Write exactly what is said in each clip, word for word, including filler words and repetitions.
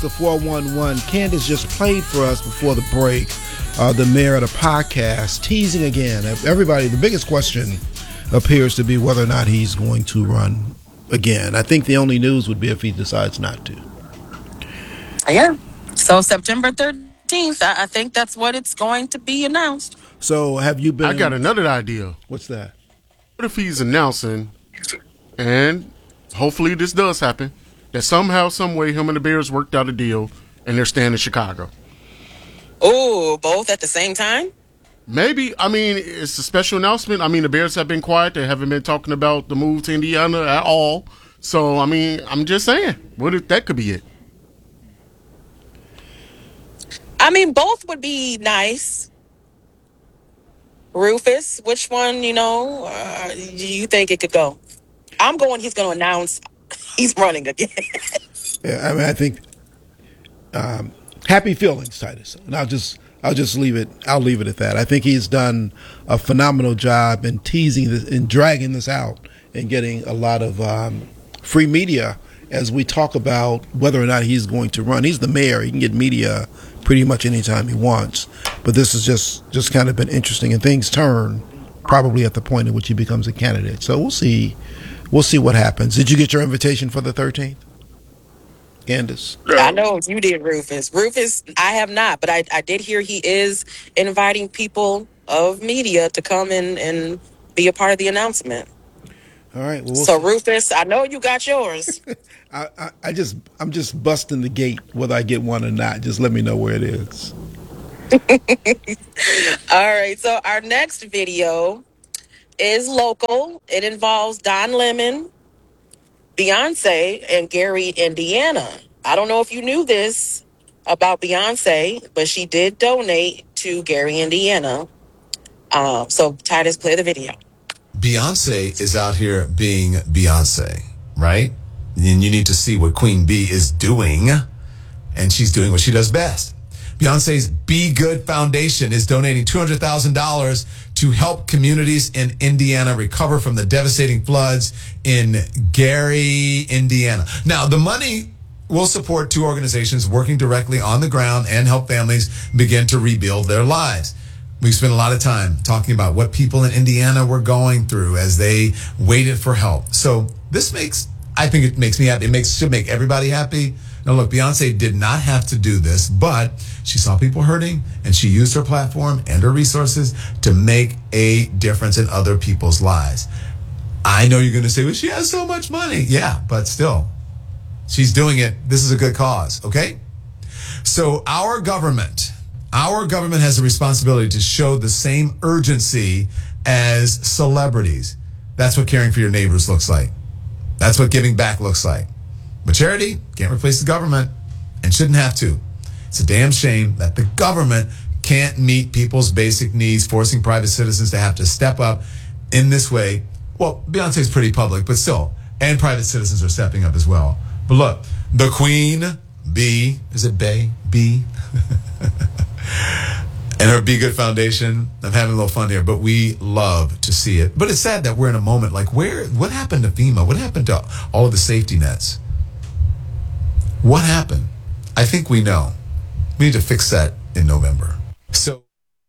The four one one. Candace just played for us before the break uh, the mayor of the podcast teasing again. Everybody, the biggest question appears to be whether or not he's going to run again. I think the only news would be if he decides not to. Yeah. So September thirteenth, I, I think that's what it's going to be announced. So have you been... I got another idea. What's that? What if he's announcing, and hopefully this does happen, that somehow, some way, him and the Bears worked out a deal, and they're staying in Chicago? Oh, both at the same time? Maybe. I mean, it's a special announcement. I mean, the Bears have been quiet. They haven't been talking about the move to Indiana at all. So, I mean, I'm just saying, what if that could be it? I mean, both would be nice. Rufus, which one, you know, uh, do you think it could go? I'm going, he's going to announce he's running again. Yeah, I mean, I think um, happy feelings, Titus. And I'll just, I'll just leave it. I'll leave it at that. I think he's done a phenomenal job in teasing this and dragging this out and getting a lot of um, free media as we talk about whether or not he's going to run. He's the mayor. He can get media pretty much anytime he wants. But this has just, just kind of been interesting, and things turn probably at the point at which he becomes a candidate. So we'll see. We'll see what happens. Did you get your invitation for the thirteenth, Candace? I know you did, Rufus. Rufus, I have not, but I, I did hear he is inviting people of media to come in and be a part of the announcement. All right. Well, we'll so see. Rufus, I know you got yours. I, I, I just, I'm just busting the gate whether I get one or not. Just let me know where it is. All right. So our next video is local. It involves Don Lemon, Beyonce, and Gary, Indiana. I don't know if you knew this about Beyonce, but she did donate to Gary, Indiana. Um, so Titus, play the video. Beyonce is out here being Beyonce, right? And you need to see what Queen Bee is doing, and she's doing what she does best. Beyonce's Be Good Foundation is donating two hundred thousand dollars to help communities in Indiana recover from the devastating floods in Gary, Indiana. Now, the money will support two organizations working directly on the ground and help families begin to rebuild their lives. We've spent a lot of time talking about what people in Indiana were going through as they waited for help. So this makes, I think it makes me happy. It makes should make everybody happy. Now, look, Beyonce did not have to do this, but she saw people hurting, and she used her platform and her resources to make a difference in other people's lives. I know you're going to say, well, she has so much money. Yeah, but still, she's doing it. This is a good cause, okay? So our government, our government has a responsibility to show the same urgency as celebrities. That's what caring for your neighbors looks like. That's what giving back looks like. But charity can't replace the government and shouldn't have to. It's a damn shame that the government can't meet people's basic needs, forcing private citizens to have to step up in this way. Well, Beyonce's pretty public, but still, and private citizens are stepping up as well. But look, the Queen Bee, is it Bay? Bee? And her Be Good Foundation. I'm having a little fun here, but we love to see it. But it's sad that we're in a moment like, where? What happened to FEMA? What happened to all of the safety nets? What happened? I think we know. We need to fix that in November. So,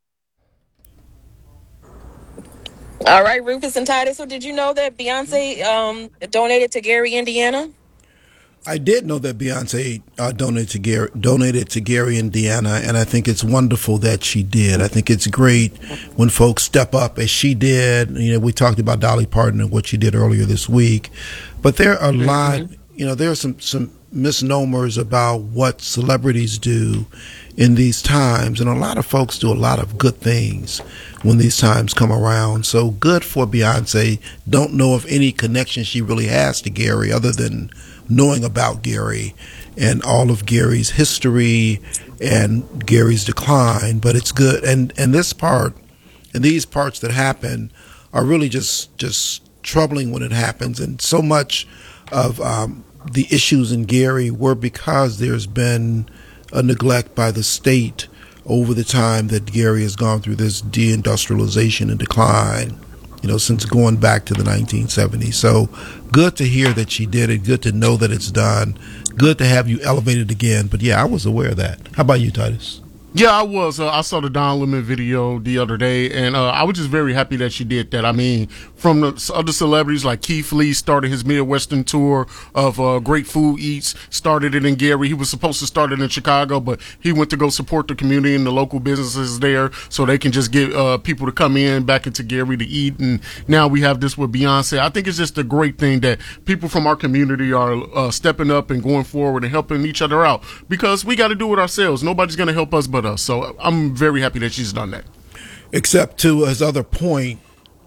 all right, Rufus and Titus. So, did you know that Beyonce um, donated to Gary, Indiana? I did know that Beyonce uh, donated to Gary, donated to Gary, Indiana, and I think it's wonderful that she did. I think it's great when folks step up as she did. You know, we talked about Dolly Parton and what she did earlier this week, but there are a lot. You know, there are some some misnomers about what celebrities do in these times, and a lot of folks do a lot of good things when these times come around. So good for Beyonce. Don't know of any connection she really has to Gary other than knowing about Gary and all of Gary's history and Gary's decline, but it's good. And and this part and these parts that happen are really just just troubling when it happens. And so much of um, the issues in Gary were because there's been a neglect by the state over the time that Gary has gone through this deindustrialization and decline, you know, since going back to the nineteen seventies. So good to hear that she did it. Good to know that it's done. good to have you elevated again. But yeah, I was aware of that. How about you, Titus? Yeah, I was. Uh, I saw the Don Lemon video the other day, and uh, I was just very happy that she did that. I mean, from the other celebrities like Keith Lee started his Midwestern tour of uh, Great Food Eats, started it in Gary. He was supposed to start it in Chicago, but he went to go support the community and the local businesses there so they can just get uh, people to come in back into Gary to eat. And now we have this with Beyonce. I think it's just a great thing that people from our community are uh, stepping up and going forward and helping each other out, because we got to do it ourselves. Nobody's going to help us but us. So I'm very happy that she's done that. Except to his other point,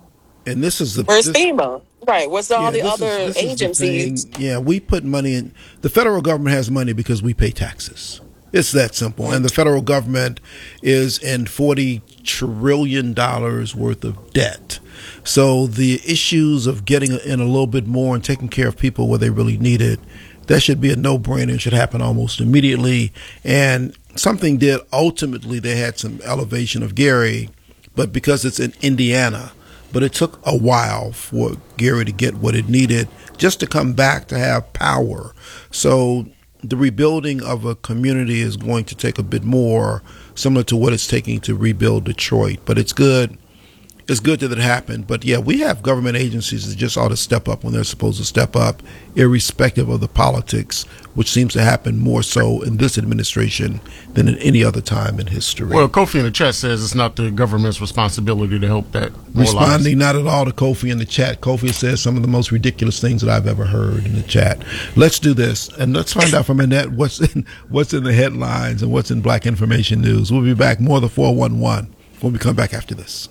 and this is the Where's this, FEMA? Right. What's all yeah, the this other is, this agencies? Is the thing. Yeah, we put money in. The federal government has money because we pay taxes. It's that simple. And the federal government is in forty trillion dollars worth of debt. So the issues of getting in a little bit more and taking care of people where they really need it, that should be a no-brainer. It should happen almost immediately. And something did. Ultimately, they had some elevation of Gary, but because it's in Indiana, but it took a while for Gary to get what it needed just to come back to have power. So the rebuilding of a community is going to take a bit more, similar to what it's taking to rebuild Detroit. But it's good. It's good that it happened. But yeah, we have government agencies that just ought to step up when they're supposed to step up, irrespective of the politics, which seems to happen more so in this administration than in any other time in history. Well, Kofi in the chat says it's not the government's responsibility to help that. Responding not at all to Kofi in the chat. Kofi says some of the most ridiculous things that I've ever heard in the chat. Let's do this, and let's find out from Annette what's in, what's in the headlines and what's in Black Information News. We'll be back. More of the four one one when we come back after this.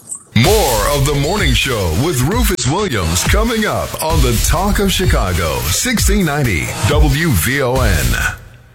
More of The Morning Show with Rufus Williams coming up on the Talk of Chicago, sixteen ninety W V O N.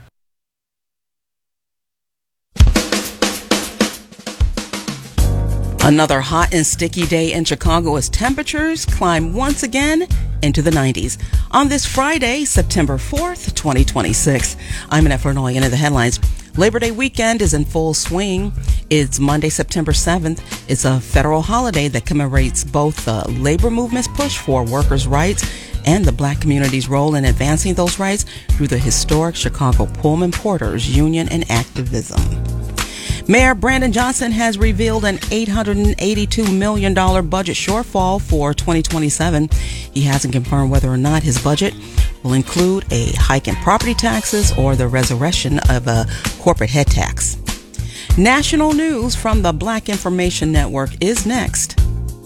Another hot and sticky day in Chicago as temperatures climb once again into the nineties. On this Friday, September fourth, twenty twenty-six, I'm Annette Vernoy, and in the headlines, Labor Day weekend is in full swing. It's Monday, September seventh. It's a federal holiday that commemorates both the labor movement's push for workers' rights and the Black community's role in advancing those rights through the historic Chicago Pullman Porters Union and activism. Mayor Brandon Johnson has revealed an eight hundred eighty-two million dollars budget shortfall for twenty twenty-seven. He hasn't confirmed whether or not his budget will include a hike in property taxes or the resurrection of a corporate head tax. National news from the Black Information Network is next.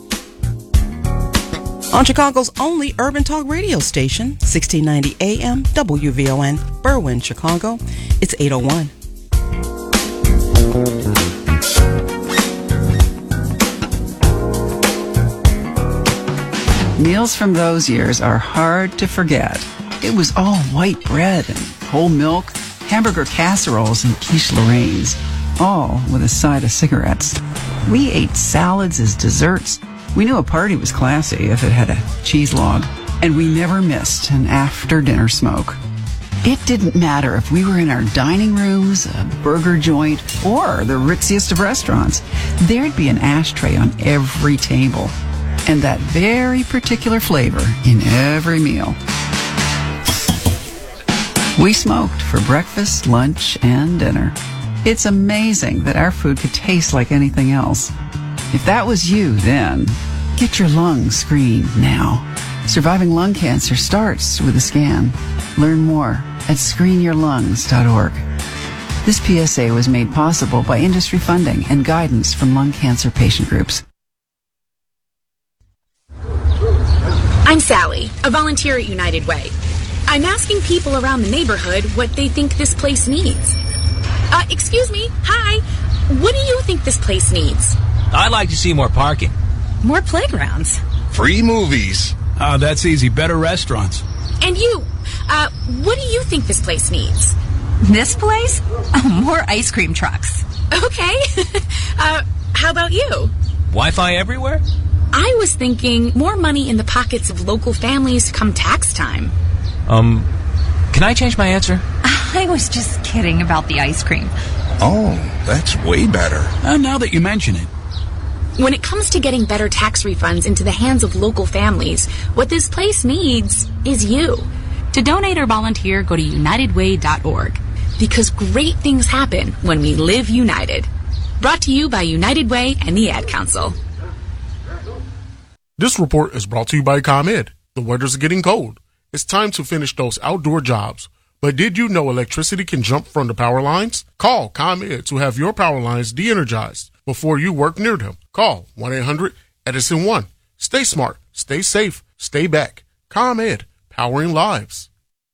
On Chicago's only urban talk radio station, sixteen ninety A M W V O N, Berwyn, Chicago. It's eight oh one. Meals from those years are hard to forget. It was all white bread and whole milk, hamburger casseroles and quiche Lorraine's, all with a side of cigarettes. We ate salads as desserts. We knew a party was classy if it had a cheese log, and we never missed an after-dinner smoke. It didn't matter if we were in our dining rooms, a burger joint, or the ritziest of restaurants. There'd be an ashtray on every table, and that very particular flavor in every meal. We smoked for breakfast, lunch, and dinner. It's amazing that our food could taste like anything else. If that was you then, get your lungs screened now. Surviving lung cancer starts with a scan. Learn more at screen your lungs dot org. This P S A was made possible by industry funding and guidance from lung cancer patient groups. I'm Sally, a volunteer at United Way. I'm asking people around the neighborhood what they think this place needs. Uh, excuse me, hi. What do you think this place needs? I'd like to see more parking. More playgrounds. Free movies. Ah, uh, that's easy. Better restaurants. And you, uh, what do you think this place needs? This place? Oh, more ice cream trucks. Okay. uh, how about you? Wi-Fi everywhere? I was thinking more money in the pockets of local families come tax time. Um, can I change my answer? I was just kidding about the ice cream. Oh, that's way better. Uh, now that you mention it. When it comes to getting better tax refunds into the hands of local families, what this place needs is you. To donate or volunteer, go to united way dot org. Because great things happen when we live united. Brought to you by United Way and the Ad Council. This report is brought to you by ComEd. The weather's getting cold. It's time to finish those outdoor jobs. But did you know electricity can jump from the power lines? Call ComEd to have your power lines de-energized before you work near them. Call one eight hundred Edison one. Stay smart, stay safe, stay back. ComEd, powering lives.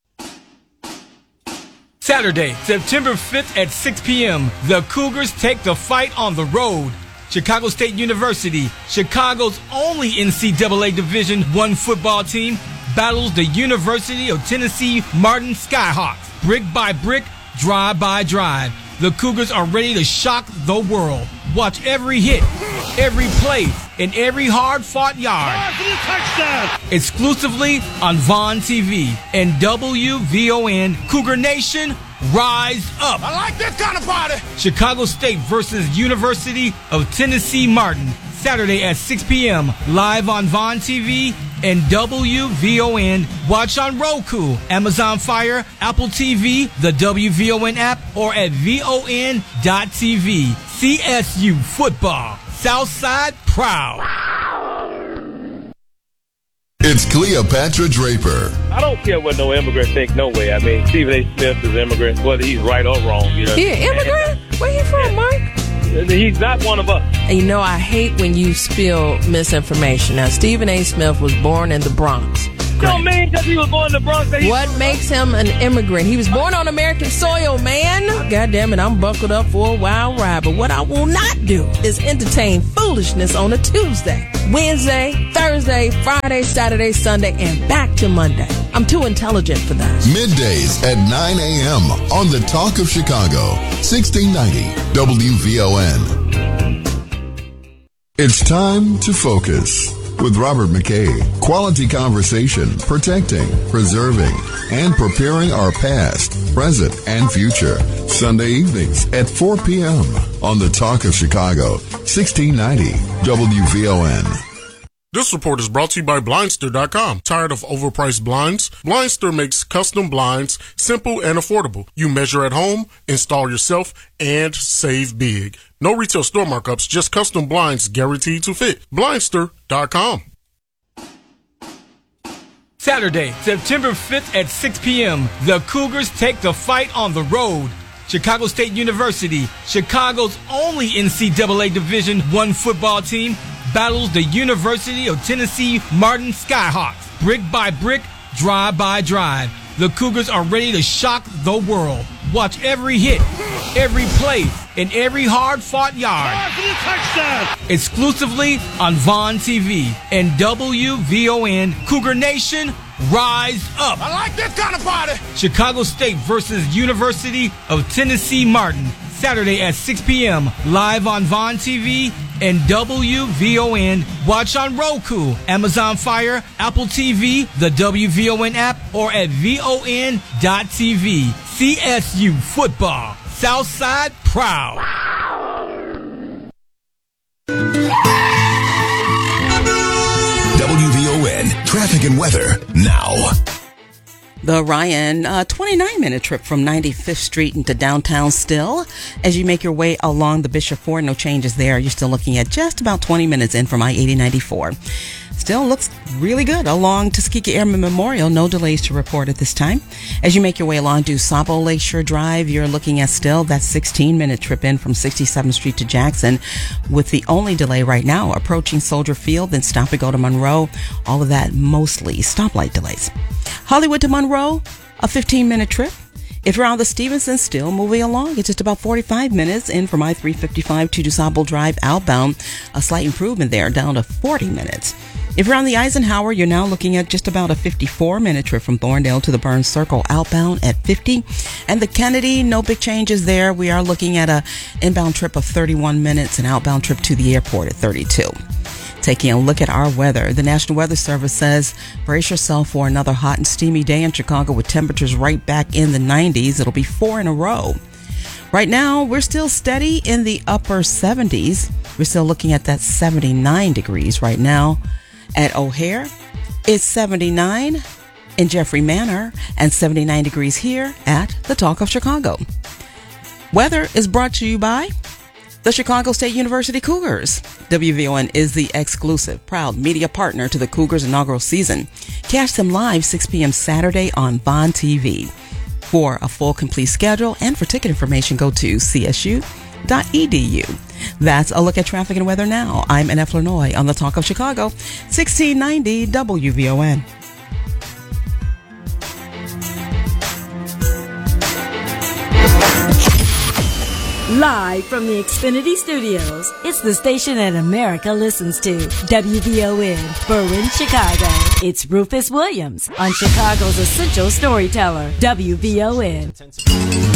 Saturday, September fifth at six p.m., the Cougars take the fight on the road. Chicago State University, Chicago's only N C double A Division one football team, battles the University of Tennessee Martin Skyhawks. Brick by brick, drive by drive. The Cougars are ready to shock the world. Watch every hit, every play, and every hard-fought yard. Exclusively on Vaughn T V and W V O N. Cougar Nation, rise up. I like this kind of party. Chicago State versus University of Tennessee Martin. Saturday at six p.m. live on Vaughn T V and W V O N. Watch on Roku, Amazon Fire, Apple T V, the W V O N app, or at V O N dot T V. C S U football. Southside proud. It's Cleopatra Draper. I don't care what no immigrant think, no way. I mean, Stephen A. Smith is an immigrant, whether he's right or wrong. You know? He an immigrant? Where you from, Mike? He's not one of us. And you know, I hate when you spill misinformation. Now, Stephen A. Smith was born in the Bronx. Don't mean because he was born in the Bronx. That what makes him an immigrant? He was born on American soil, man. God damn it, I'm buckled up for a wild ride. But what I will not do is entertain foolishness on a Tuesday, Wednesday, Thursday, Friday, Saturday, Sunday, and back to Monday. I'm too intelligent for that. Middays at nine a.m. on the Talk of Chicago, sixteen ninety W V O N. It's time to focus with Robert McKay. Quality conversation, protecting, preserving, and preparing our past, present, and future. Sunday evenings at four p.m. on the Talk of Chicago, sixteen ninety W V O N. This report is brought to you by Blindster dot com. Tired of overpriced blinds? Blindster makes custom blinds simple and affordable. You measure at home, install yourself, and save big. No retail store markups, just custom blinds guaranteed to fit. Blindster dot com. Saturday, September fifth at six p.m., the Cougars take the fight on the road. Chicago State University, Chicago's only N C double A Division one football team, battles the University of Tennessee Martin Skyhawks. Brick by brick, drive by drive. The Cougars are ready to shock the world. Watch every hit, every play, and every hard-fought yard. Exclusively on Vaughn T V and W V O N. Cougar Nation, rise up. I like this kind of party. Chicago State versus University of Tennessee Martin. Saturday at six p.m. live on Vaughn T V and W V O N. Watch on Roku, Amazon Fire, Apple T V, the W V O N app, or at V O N dot T V. C S U football. Southside proud. W V O N traffic and weather now. The Ryan, uh, twenty-nine minute trip from ninety-fifth Street into downtown still. As you make your way along the Bishop Ford, no changes there. You're still looking at just about twenty minutes in from I eighty ninety-four. Still looks really good along Tuskegee Airmen Memorial. No delays to report at this time. As you make your way along DuSable Lakeshore Drive, you're looking at still that sixteen minute trip in from sixty-seventh Street to Jackson, with the only delay right now approaching Soldier Field, then stop and go to Monroe. All of that mostly stoplight delays. Hollywood to Monroe, a fifteen minute trip. If you're on the Stevenson, still moving along, it's just about forty-five minutes in from I three fifty-five to DuSable Drive outbound. A slight improvement there, down to forty minutes. If you're on the Eisenhower, you're now looking at just about a fifty-four minute trip from Thorndale to the Burns Circle outbound at fifty. And the Kennedy, no big changes there. We are looking at a inbound trip of thirty-one minutes, an outbound trip to the airport at thirty-two. Taking a look at our weather, the National Weather Service says brace yourself for another hot and steamy day in Chicago with temperatures right back in the nineties. It'll be four in a row. Right now, we're still steady in the upper seventies. We're still looking at that seventy-nine degrees right now. At O'Hare, it's seventy-nine. in Jeffrey Manor and seventy-nine degrees here at the Talk of Chicago. Weather is brought to you by the Chicago State University Cougars. W V O N is the exclusive, proud media partner to the Cougars inaugural season. Catch them live six p.m. Saturday on Bond T V. For a full, complete schedule and for ticket information, go to c s u dot e d u. That's a look at traffic and weather now. I'm Annette Flurnoy on the Talk of Chicago, sixteen ninety W V O N. Live from the Xfinity Studios, it's the station that America listens to. W V O N, Berwyn, Chicago. It's Rufus Williams on Chicago's essential storyteller, W V O N.